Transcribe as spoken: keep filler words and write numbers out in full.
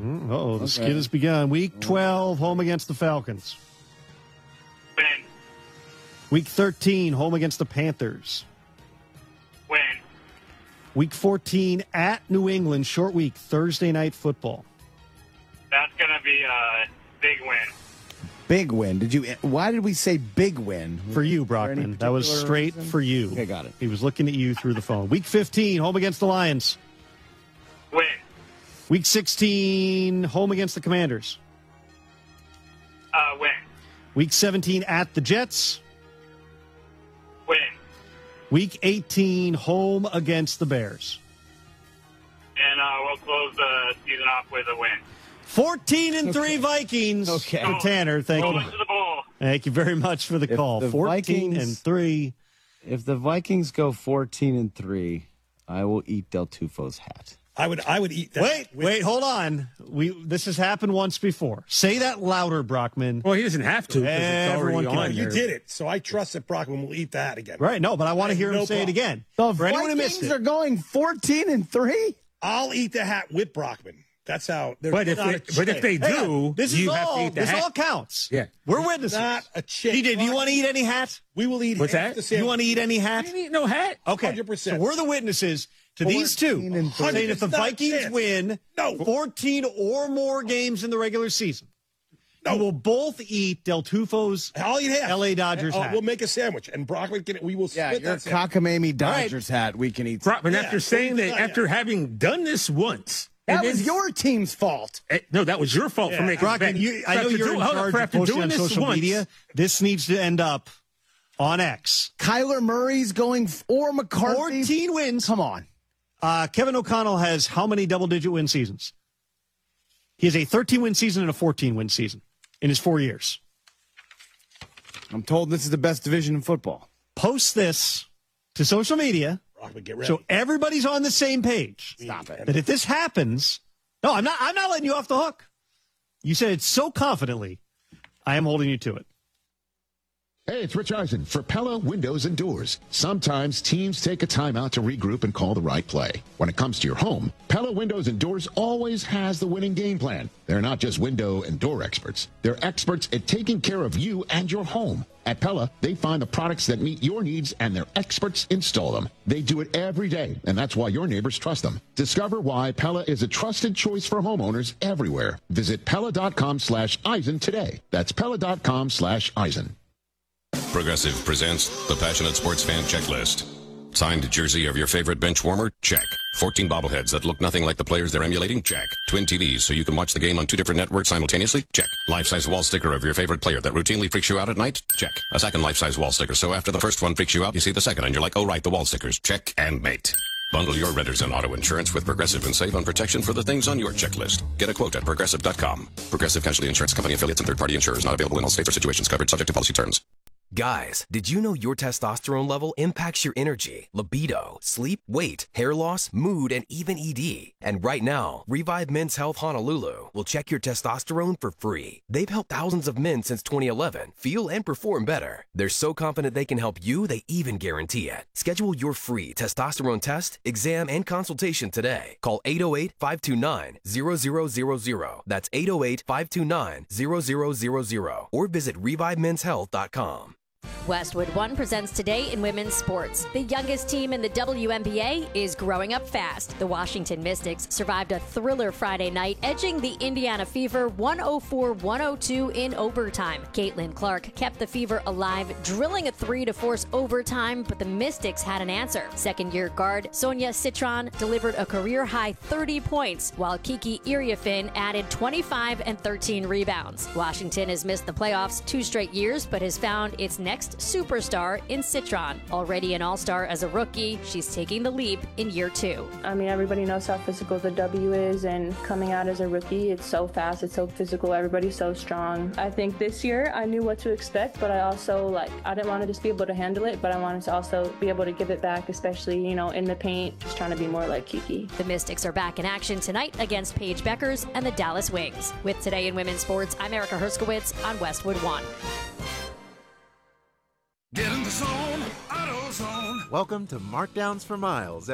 Mm, uh-oh, the Okay. skid has begun. Week twelve, home against the Falcons. Win. Week thirteen, home against the Panthers. Win. Week fourteen, at New England, short week, Thursday night football. That's going to be a big win. Big win. Did you? Why did we say big win? For you, Was there any Brockman. That was particular straight reason? for you. Okay, got it. He was looking at you through the phone. Week fifteen, home against the Lions. Win. Week sixteen, home against the Commanders. Uh, win. Week seventeen, at the Jets. Win. Week eighteen, home against the Bears. And uh, we'll close the season off with a win. fourteen and three Vikings. Okay. For Tanner, thank Going you. to the bowl. Thank you very much for the If call. the fourteen Vikings- and three. If the Vikings go fourteen and three, I will eat Del Tufo's hat. I would I would eat that. Wait, with- wait, hold on. We this has happened once before. Say that louder, Brockman. Well, he doesn't have to. 'cause it's Everyone already can- on You there. did it, so I trust that Brockman will eat that again. Right, no, but I want to I have hear him no say it problem. again. The For anyone who missed Vikings it. are going fourteen and three. I'll eat the hat with Brockman. That's how. there's But if not they, a but if they chance. Hang on. do, this is you have to all eat the this hat. all counts. Yeah. We're witnesses. Not a chance. D J, do you want to eat any hat? We will eat. What's half that? the Do sandwich. you want to eat any hat? You didn't eat no hat. Okay, one hundred percent. so we're the witnesses to these two. fourteen and three. Saying if the It's not a Vikings chance. win No. fourteen or more games in the regular season, No. you will both eat Del Tufo's I'll eat half. L A Dodgers Oh, hat. We'll make a sandwich, and Brockman can. We will Yeah, split your that sandwich. cockamamie All right. Dodgers hat. We can eat. Brockman, Yeah, after saying well, that, yeah. after having done this once. That and was then- your team's fault. Eh, No, that was your fault for Yeah. making Brockman, bet. you, I For know after you're do- in hold on, charge for of after posting doing on this social once, media. This needs to end up on X. Kyler Murray's going f- or McCarthy. fourteen wins. Come on. Uh, Kevin O'Connell has how many double-digit win seasons? He has a thirteen-win season and a fourteen-win season in his four years. I'm told this is the best division in football. Post this to social media Brockman, get ready. so everybody's on the same page. Stop it. That if this happens, no, I'm not. I'm not letting you off the hook. You said it so confidently. I am holding you to it. Hey, it's Rich Eisen for Pella Windows and Doors. Sometimes teams take a timeout to regroup and call the right play. When it comes to your home, Pella Windows and Doors always has the winning game plan. They're not just window and door experts. They're experts at taking care of you and your home. At Pella, they find the products that meet your needs and their experts install them. They do it every day, and that's why your neighbors trust them. Discover why Pella is a trusted choice for homeowners everywhere. Visit Pella.com slash Eisen today. That's Pella.com slash Eisen. Progressive presents the Passionate Sports Fan Checklist. Signed jersey of your favorite bench warmer? Check. fourteen bobbleheads that look nothing like the players they're emulating? Check. Twin T Vs so you can watch the game on two different networks simultaneously? Check. Life-size wall sticker of your favorite player that routinely freaks you out at night? Check. A second life-size wall sticker so after the first one freaks you out, you see the second and you're like, oh right, the wall stickers. Check and mate. Bundle your renters and auto insurance with Progressive and save on protection for the things on your checklist. Get a quote at Progressive dot com. Progressive Casualty Insurance Company affiliates and third-party insurers not available in all states or situations covered subject to policy terms. Guys, did you know your testosterone level impacts your energy, libido, sleep, weight, hair loss, mood, and even E D? And right now, Revive Men's Health Honolulu will check your testosterone for free. They've helped thousands of men since twenty eleven feel and perform better. They're so confident they can help you, they even guarantee it. Schedule your free testosterone test, exam, and consultation today. Call eight oh eight, five two nine, zero zero zero zero. That's eight oh eight, five two nine, zero zero zero zero. Or visit revive mens health dot com. Westwood One presents Today in Women's Sports. The youngest team in the W N B A is growing up fast. The Washington Mystics survived a thriller Friday night, edging the Indiana Fever one oh four to one oh two in overtime. Caitlin Clark kept the Fever alive, drilling a three to force overtime, but the Mystics had an answer. Second-year guard Sonia Citron delivered a career-high thirty points, while Kiki Iriafin added twenty-five and thirteen rebounds. Washington has missed the playoffs two straight years, but has found its next superstar in Citron. Already an all-star as a rookie, she's taking the leap in year two. I mean, everybody knows how physical the W is, and coming out as a rookie, it's so fast, it's so physical, everybody's so strong. I think this year I knew what to expect, but I also, like, I didn't want to just be able to handle it, but I wanted to also be able to give it back, especially, you know, in the paint, just trying to be more like Kiki. The Mystics are back in action tonight against Paige Beckers and the Dallas Wings. With Today in Women's Sports, I'm Erica Herskowitz on Westwood One. Get in the zone, AutoZone. Welcome to Markdowns for Miles.